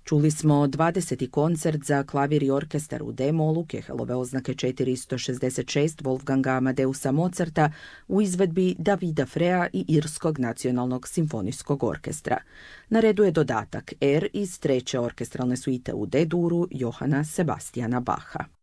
Čuli smo 20. koncert za klavir i orkestar u D-molu Kehelove oznake 466 Wolfganga Amadeusa Mozarta u izvedbi Davida Frea i Irskog nacionalnog simfonijskog orkestra. Na redu je dodatak R iz treće orkestralne suite u D-duru Johana Sebastiana Bacha.